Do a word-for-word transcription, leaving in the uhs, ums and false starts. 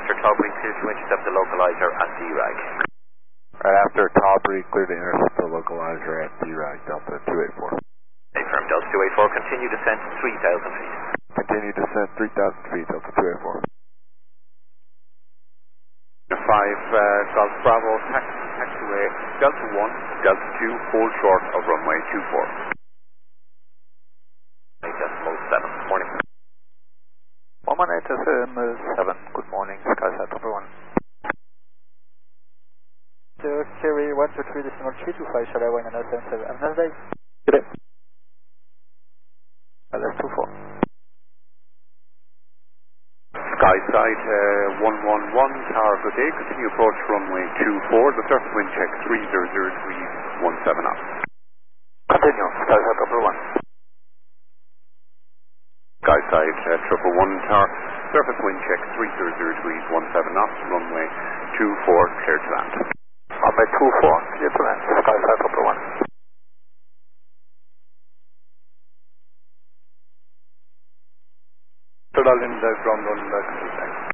after Taubury, clear to intercept the localizer at D RAG. Right after Taubury, clear to intercept the localizer at D RAG, Delta two eighty-four. Confirm, Delta two eighty-four, continue descent three thousand feet. Continue descent three thousand feet, Delta two eighty-four. five, uh, Golf Bravo, taxi, taxiway, Delta one, Delta two, hold short of runway two four. Decimal seven, morning. one one eight seven, good morning, SkySat number one. Cherry one two three decimal three two five, shall I one nine seven seven, have a nice day. Good day. L S two four. SkySide uh, one one one, Tower, good day, continue approach runway two four, the surface wind check three zero zero degrees, one seven knots. Continue, SkySat number one. SkySide uh, triple one, Tower, surface wind check three zero zero degrees, one seven knots, runway two four, clear to land. Runway two four, clear to land, SkySat number one. Total in the ground on the control tank.